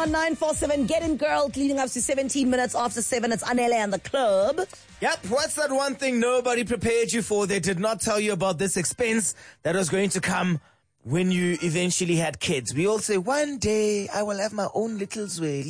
07947. Get in, girl. Leading up to 17 minutes after 7. It's Anele and the club. Yep, what's that one thing nobody prepared you for? They did not tell you about this expense that was going to come when you eventually had kids. We all say, one day I will have my own little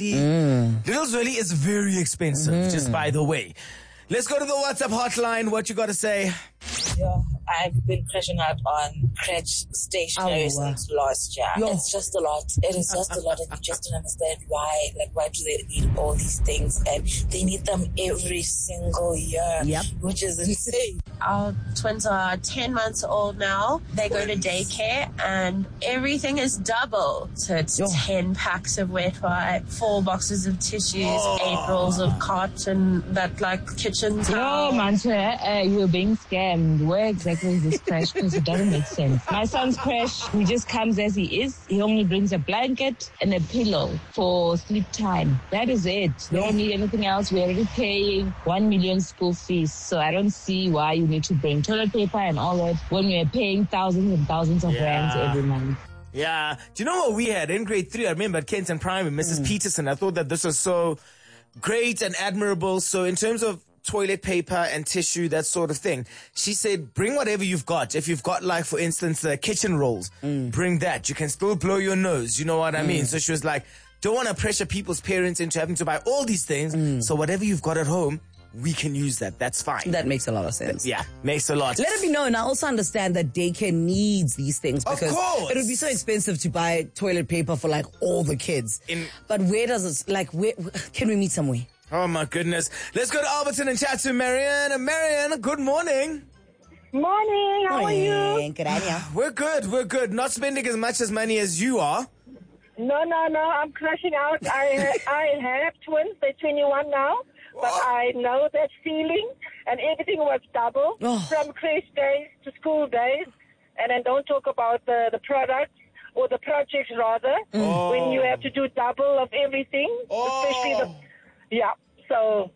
Zweli. Little Zweli is very expensive, just by the way. Let's go to the WhatsApp hotline. What you got to say? Yeah, I've been crashing out on crèche stationery since last year. It's just a lot. It is just a lot, and you just don't understand why. Like, why do they need all these things? And they need them every single year, which is insane. Our twins are 10 months old now. They go to daycare, and everything is double. So it's 10 packs of wet wipe, 4 boxes of tissues, 8 rolls of cotton, that like kitchen towel. No, Mantra, you're being scammed. Where exactly is this crash? Because it doesn't make sense. My son's crash, he just comes as he is. He only brings a blanket and a pillow for sleep time. That is it. They don't need anything else. We're already paying 1 million school fees. So I don't see why you need to bring toilet paper and all that when we're paying thousands and thousands of rands every month. Yeah. Do you know what we had in grade 3? I remember at Kenton Primary, Mrs. Peterson. I thought that this was so great and admirable. So in terms of toilet paper and tissue, that sort of thing, she said, bring whatever you've got. If you've got, like, for instance, kitchen rolls, bring that. You can still blow your nose. You know what I mean? So she was like, don't want to pressure people's parents into having to buy all these things. So whatever you've got at home, we can use that. That's fine. That makes a lot of sense. Yeah, makes a lot. Let it be known. I also understand that daycare needs these things because of course, it would be so expensive to buy toilet paper for like all the kids. But where does it, like, where can we meet somewhere? Oh my goodness. Let's go to Alberton and chat to Marianne. Marianne, good morning. Morning, how are you? Good idea. We're good. Not spending as much as money as you are. No, I'm crashing out. I have twins, they're 21 now, but I know that feeling, and everything was double from creche days to school days, and then don't talk about the products, or the projects rather, when you have to do double of everything, especially so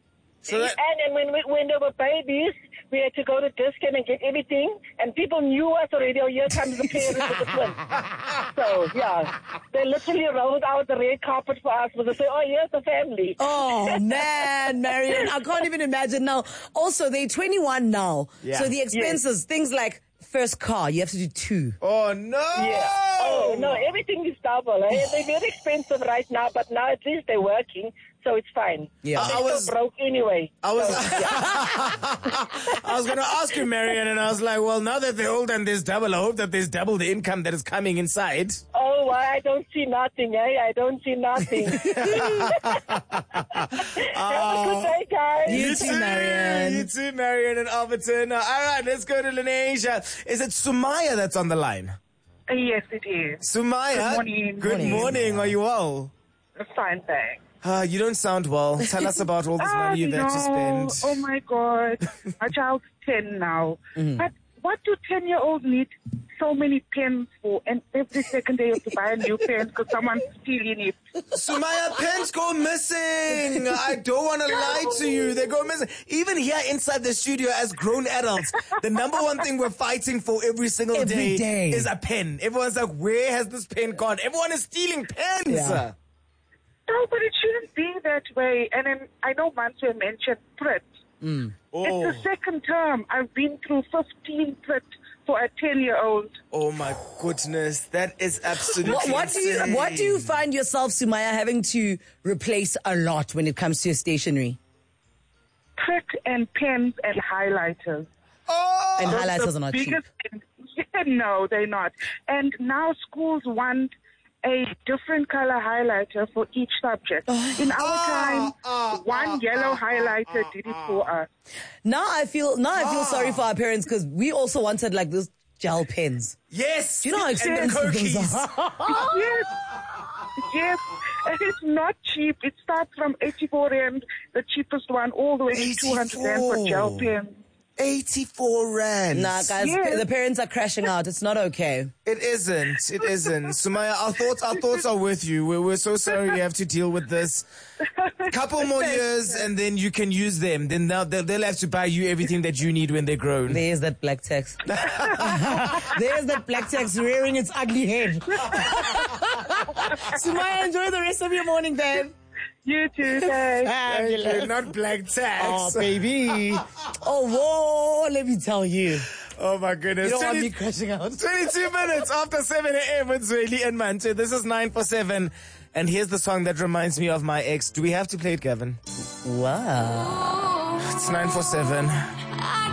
and when they were babies, we had to go to Discount and get everything, and people knew us already. Oh, here comes the parents with the twins. So, they literally rolled out the red carpet for us. They say, oh, here's the family. Oh, man, Marianne, I can't even imagine now. Also, they're 21 now. Yeah. So the expenses, things like first car, you have to do 2. Oh, no! Yeah. Oh, no, everything is double. They're very expensive right now, but now at least they're working. So it's fine. Yeah, I was broke anyway. I was going to ask you, Marianne, and I was like, well, now that they're old and there's double, I hope that there's double the income that is coming inside. Oh, well, I don't see nothing, I don't see nothing. Have a good day, guys. You too, Marianne. You too, Marianne and Alberton. All right, let's go to Lenasia. Is it Sumaya that's on the line? Yes, it is. Sumaya. Good morning. Good morning. Are you well? Fine, thanks. You don't sound well. Tell us about all this money you've had to spend. Oh my God. My child's 10 now. But what do 10-year-olds need so many pens for? And every second they have to buy a new pen because someone's stealing it. Sumaya, pens go missing. I don't want to lie to you. They go missing. Even here inside the studio as grown adults, the number one thing we're fighting for every single day is a pen. Everyone's like, where has this pen gone? Everyone is stealing pens. Yeah. No, but it shouldn't be that way. And then I know Manswe mentioned PRIT. It's the second term. I've been through 15 PRIT for a 10-year-old. Oh my goodness, that is absolutely insane. What do you find yourself, Sumaya, having to replace a lot when it comes to your stationery? PRIT and pens and highlighters. Oh, and highlighters are not cheap. No, they're not. And now schools want a different color highlighter for each subject. In our time, one yellow highlighter did it for us. Now I feel sorry for our parents because we also wanted like those gel pens. Yes. Do you know how expensive those are? Yes. And it's not cheap. It starts from 84 rand, the cheapest one, all the way to 200 rand for gel pens. 84 rand. Nah, guys, the parents are crashing out. It's not okay. It isn't. Sumaya, our thoughts are with you. We're so sorry you have to deal with this. Couple more years and then you can use them. Then they'll have to buy you everything that you need when they're grown. There's that black text. There's that black text rearing its ugly head. Sumaya, enjoy the rest of your morning, babe. You too, thanks. You're not black tax. Oh, baby. Oh, whoa, let me tell you. Oh my goodness. You don't want me crashing out. 22 minutes after 7 a.m. with Zweli and Manche. This is 9 for 7. And here's the song that reminds me of my ex. Do we have to play it, Gavin? Wow. It's 9 for 7.